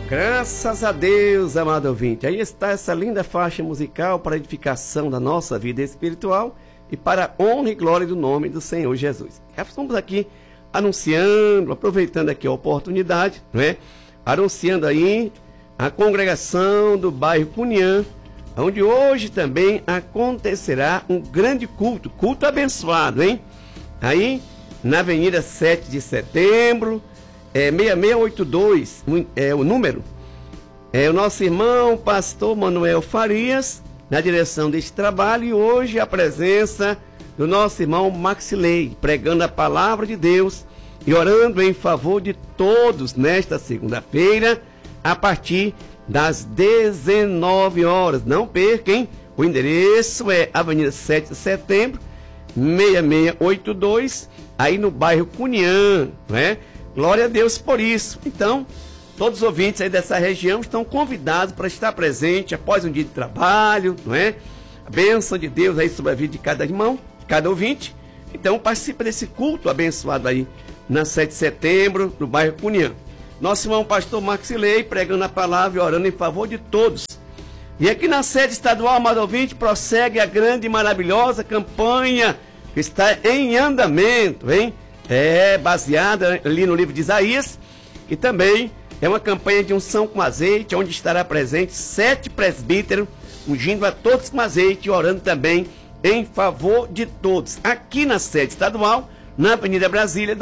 Graças a Deus, amado ouvinte. Aí está essa linda faixa musical para a edificação da nossa vida espiritual e para a honra e glória do nome do Senhor Jesus. Estamos aqui anunciando, aproveitando aqui a oportunidade, não é? Anunciando aí a congregação do bairro Cunhã, onde hoje também acontecerá um grande culto abençoado, hein? Aí, na Avenida 7 de Setembro, 6682, o número. O nosso irmão, pastor Manuel Farias, na direção deste trabalho, e hoje a presença do nosso irmão Maxilei, pregando a palavra de Deus e orando em favor de todos nesta segunda-feira, a partir das 19 horas. Não percam, o endereço é Avenida 7 de Setembro, 6682, aí no bairro Cunhã, não é? Glória a Deus por isso. Então, todos os ouvintes aí dessa região estão convidados para estar presente após um dia de trabalho, não é? A bênção de Deus aí sobre a vida de cada irmão, de cada ouvinte. Então, participe desse culto abençoado aí na 7 de setembro, no bairro Cunhã. Nosso irmão pastor Maxilei pregando a palavra e orando em favor de todos. E aqui na sede estadual, amado ouvinte, prossegue a grande e maravilhosa campanha que está em andamento, hein? Baseada ali no livro de Isaías, e também é uma campanha de unção com azeite, onde estará presente 7 presbíteros, ungindo a todos com azeite e orando também em favor de todos. Aqui na sede estadual, na Avenida Brasília,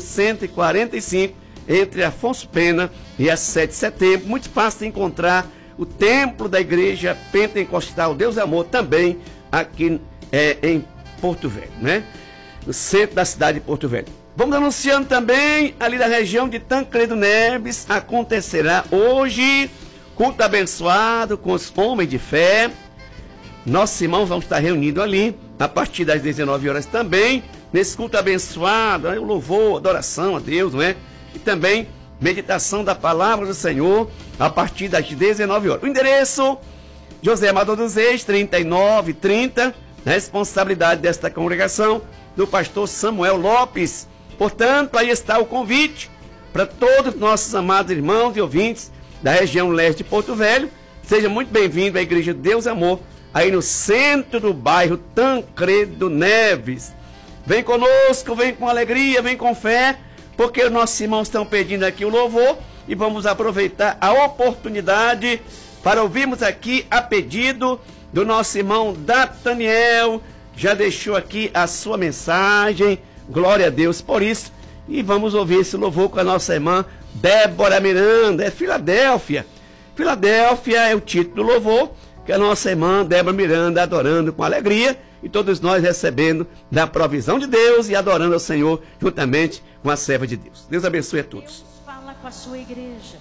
2145, entre Afonso Pena e a 7 de setembro, muito fácil de encontrar o templo da Igreja Pentecostal Deus é Amor, também aqui em Porto Velho, né? No centro da cidade de Porto Velho. Vamos anunciando também, ali da região de Tancredo Neves, acontecerá hoje culto abençoado com os homens de fé. Nossos irmãos vão estar reunidos ali, a partir das 19 horas também, nesse culto abençoado, o louvor, adoração a Deus, não é? E também meditação da palavra do Senhor, a partir das 19 horas. O endereço, José Amador dos Reis, 3930, na responsabilidade desta congregação, do pastor Samuel Lopes. Portanto, aí está o convite para todos os nossos amados irmãos e ouvintes da região leste de Porto Velho. Seja muito bem-vindo à Igreja Deus Amor, aí no centro do bairro Tancredo Neves. Vem conosco, vem com alegria, vem com fé, porque os nossos irmãos estão pedindo aqui o louvor e vamos aproveitar a oportunidade para ouvirmos aqui a pedido do nosso irmão Dataniel. Já deixou aqui a sua mensagem, glória a Deus por isso, e vamos ouvir esse louvor com a nossa irmã Débora Miranda. É Filadélfia. Filadélfia é o título do louvor, que a nossa irmã Débora Miranda adorando com alegria, e todos nós recebendo da provisão de Deus e adorando ao Senhor juntamente com a serva de Deus. Deus abençoe a todos. Deus fala com a sua igreja,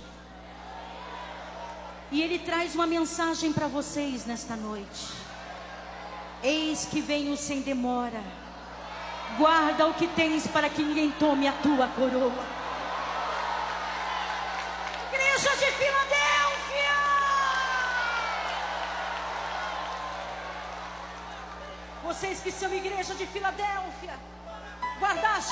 e Ele traz uma mensagem para vocês nesta noite. Eis que venho sem demora, guarda o que tens para que ninguém tome a tua coroa. Igreja de Filadélfia, vocês que são igreja de Filadélfia, guardaste